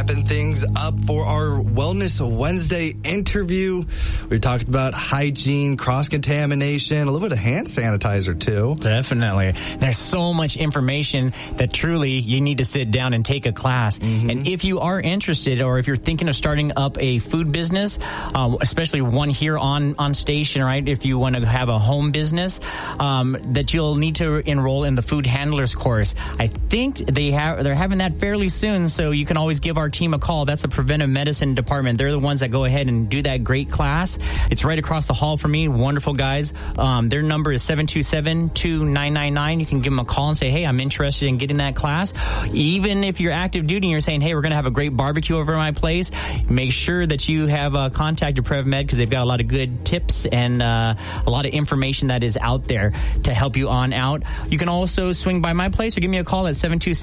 wrapping things up for our Wellness Wednesday interview. We talked about hygiene, cross-contamination, a little bit of hand sanitizer, too. Definitely. There's so much information that truly you need to sit down and take a class. Mm-hmm. And if you are interested, or if you're thinking of starting up a food business, especially one here on station, right? If you want to have a home business, that you'll need to enroll in the food handlers course. I think they're having that fairly soon, so you can always give our team a call. That's the preventive medicine department. They're the ones that go ahead and do that great class. It's right across the hall from me. Wonderful guys. Their number is 727-2999. You can give them a call and say, hey, I'm interested in getting that class. Even if you're active duty and you're saying, hey, we're going to have a great barbecue over at my place, make sure that you have contacted PrevMed, because they've got a lot of good tips and a lot of information that is out there to help you on out. You can also swing by my place or give me a call at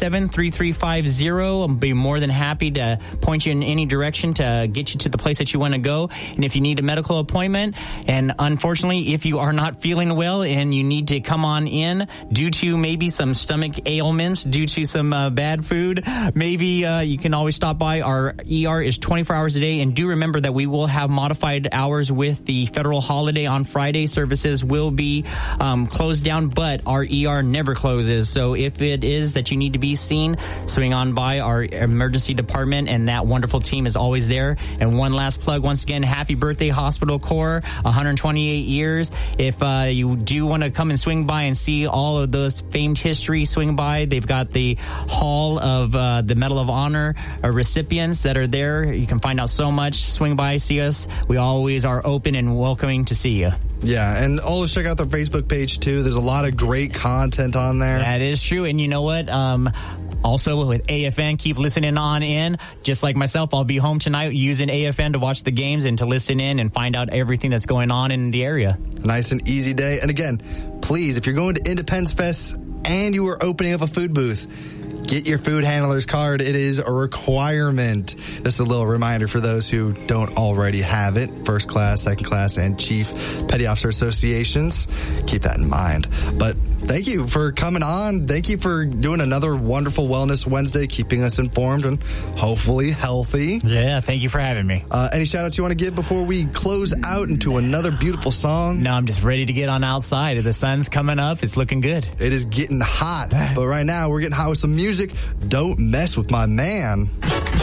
727-3350. I'll be more than happy to point you in any direction to get you to the place that you want to go. And if you need a medical appointment, and unfortunately, if you are not feeling well and you need to come on in due to maybe some stomach ailments, due to some bad food, maybe you can always stop by. Our ER is 24 hours a day. And do remember that we will have modified hours with the federal holiday on Friday. Services will be closed down, but our ER never closes. So if it is that you need to be seen, swing on by our emergency department, and that wonderful team is always there. And one last plug, once again, happy birthday, Hospital Corps, 128 years. If you do want to come and swing by and see all of those famed history, swing by. They've got the Hall of the Medal of Honor recipients that are there. You can find out so much. Swing by, see us. We always are open and welcoming to see you. Yeah, and always check out their Facebook page, too. There's a lot of great content on there. That is true. And you know what? Also, with AFN, keep listening on in. Just like myself, I'll be home tonight using AFN to watch the games and to listen in and find out everything that's going on in the area. Nice and easy day. And again, please, if you're going to Independence Fest and you are opening up a food booth, get your food handler's card. It is a requirement. Just a little reminder for those who don't already have it. First class, second class, and chief petty officer associations. Keep that in mind. But thank you for coming on. Thank you for doing another wonderful Wellness Wednesday, keeping us informed and hopefully healthy. Yeah, thank you for having me. Any shout outs you want to give before we close out into another beautiful song? No, I'm just ready to get on outside. The sun's coming up. It's looking good. It is getting hot. But right now, we're getting hot with some music. Don't mess with my man.